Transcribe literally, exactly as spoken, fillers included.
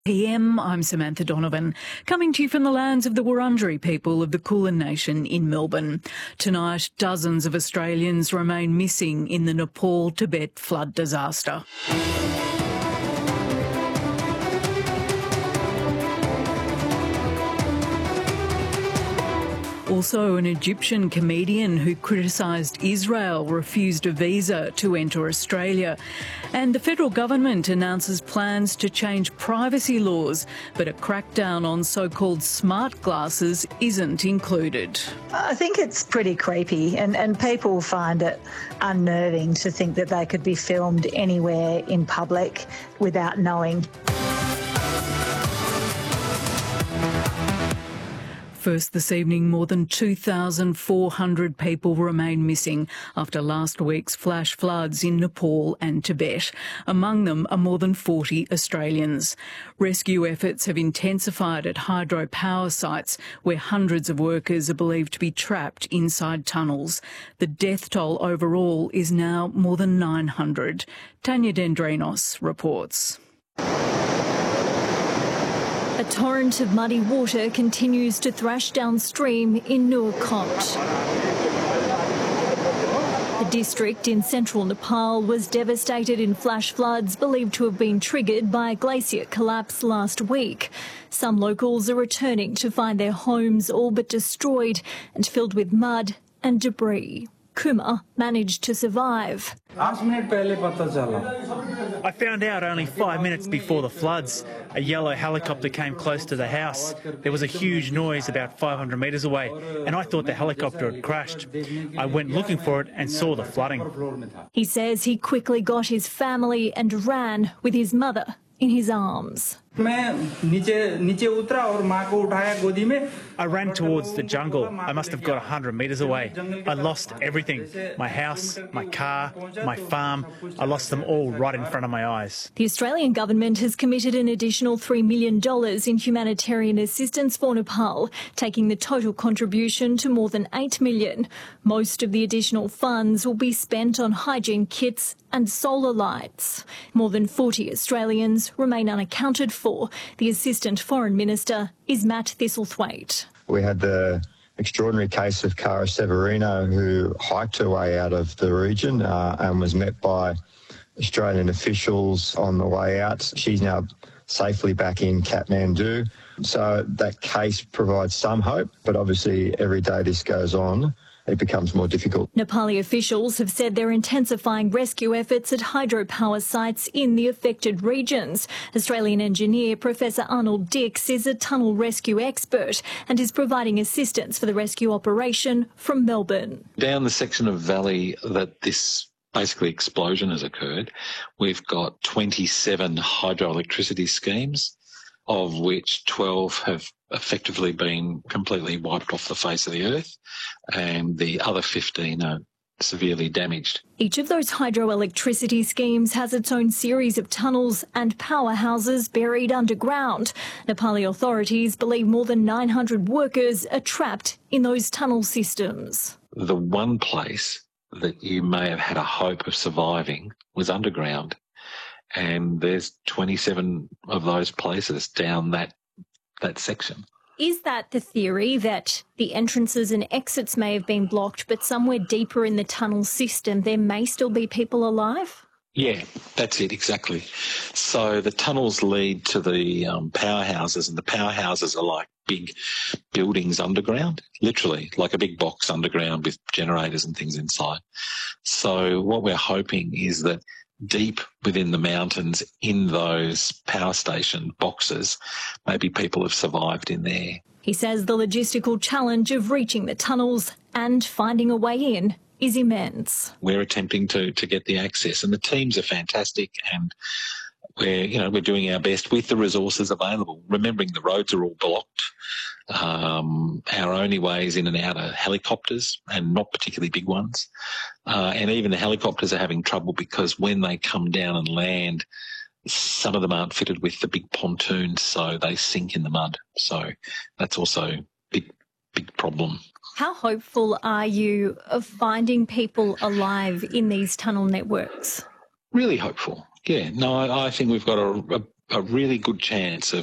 P M, I'm Samantha Donovan, coming to you from the lands of the Wurundjeri people of the Kulin Nation in Melbourne. Tonight, dozens of Australians remain missing in the Nepal-Tibet flood disaster. Also, an Egyptian comedian who criticised Israel refused a visa to enter Australia. And the federal government announces plans to change privacy laws, but a crackdown on so-called smart glasses isn't included. I think it's pretty creepy, and, and people find it unnerving to think that they could be filmed anywhere in public without knowing. First this evening, more than two thousand four hundred people remain missing after last week's flash floods in Nepal and Tibet. Among them are more than forty Australians. Rescue efforts have intensified at hydropower sites where hundreds of workers are believed to be trapped inside tunnels. The death toll overall is now more than nine hundred. Tanya Dendrinos reports. A torrent of muddy water continues to thrash downstream in Nuwakot. The district in central Nepal was devastated in flash floods believed to have been triggered by a glacier collapse last week. Some locals are returning to find their homes all but destroyed and filled with mud and debris. Kumar managed to survive. I found out only five minutes before the floods. A yellow helicopter came close to the house. There was a huge noise about five hundred metres away, and I thought the helicopter had crashed. I went looking for it and saw the flooding. He says he quickly got his family and ran with his mother in his arms. I ran towards the jungle. I must have got one hundred metres away. I lost everything. My house, my car, my farm. I lost them all right in front of my eyes. The Australian government has committed an additional three million dollars in humanitarian assistance for Nepal, taking the total contribution to more than eight million dollars. Most of the additional funds will be spent on hygiene kits and solar lights. More than forty Australians remain unaccounted for. The Assistant Foreign Minister is Matt Thistlethwaite. We had the extraordinary case of Cara Severino, who hiked her way out of the region uh, and was met by Australian officials on the way out. She's now safely back in Kathmandu. So that case provides some hope, but obviously every day this goes on, it becomes more difficult. Nepali officials have said they're intensifying rescue efforts at hydropower sites in the affected regions. Australian engineer Professor Arnold Dix is a tunnel rescue expert and is providing assistance for the rescue operation from Melbourne. Down the section of valley that this basically explosion has occurred, we've got twenty-seven hydroelectricity schemes, of which twelve have effectively been completely wiped off the face of the earth, and the other fifteen are severely damaged. Each of those hydroelectricity schemes has its own series of tunnels and powerhouses buried underground. Nepali authorities believe more than nine hundred workers are trapped in those tunnel systems. The one place that you may have had a hope of surviving was underground, and there's twenty-seven of those places down that that section. Is that the theory, that the entrances and exits may have been blocked, but somewhere deeper in the tunnel system there may still be people alive? Yeah, that's it, exactly. So the tunnels lead to the um, powerhouses, and the powerhouses are like big buildings underground, literally like a big box underground with generators and things inside. So what we're hoping is that deep within the mountains in those power station boxes, maybe people have survived in there. He says the logistical challenge of reaching the tunnels and finding a way in is immense. We're attempting to, to get the access, and the teams are fantastic, and we're, you know, we're doing our best with the resources available, remembering the roads are all blocked. Um, our only ways in and out are helicopters, and not particularly big ones. Uh, and even the helicopters are having trouble because when they come down and land, some of them aren't fitted with the big pontoons, so they sink in the mud. So that's also a big, big problem. How hopeful are you of finding people alive in these tunnel networks? Really hopeful. Yeah, no, I, I think we've got a, a a really good chance of